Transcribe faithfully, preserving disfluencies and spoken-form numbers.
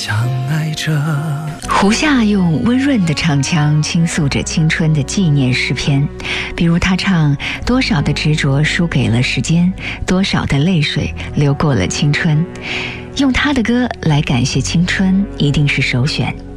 相爱着。 胡夏用温润的唱腔倾诉着青春的纪念诗篇，比如他唱多少的执着输给了时间，多少的泪水流过了青春。用他的歌来感谢青春，一定是首选。